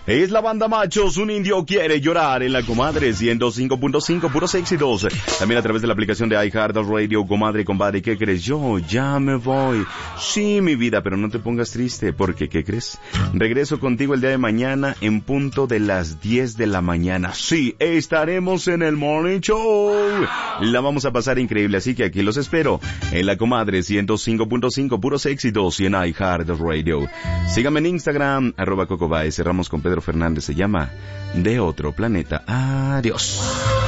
Es la banda Machos, un indio quiere llorar en la Comadre 105.5, puros éxitos. También a través de la aplicación de iHeartRadio, comadre, compadre, ¿qué crees? Yo ya me voy. Sí, mi vida, pero no te pongas triste, porque ¿qué crees? Regreso contigo el día de mañana en punto de las 10 de la mañana. Sí, estaremos en el Morning Show. La vamos a pasar increíble, así que aquí los espero en la Comadre 105.5, puros éxitos y en iHeartRadio. Síganme en Instagram, @CocoBaez. Cerramos con Pedro Fernández, se llama De Otro Planeta. Adiós.